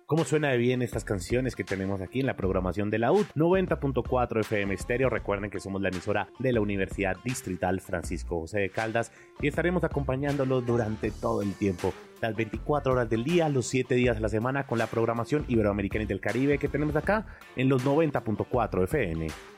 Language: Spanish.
Cómo suena de bien estas canciones que tenemos aquí en la programación de la UD 90.4 FM Estéreo. Recuerden que somos la emisora de la Universidad Distrital Francisco José de Caldas y estaremos acompañándolos durante todo el tiempo, las 24 horas del día, los 7 días de la semana, con la programación iberoamericana y del Caribe que tenemos acá en los 90.4 FM.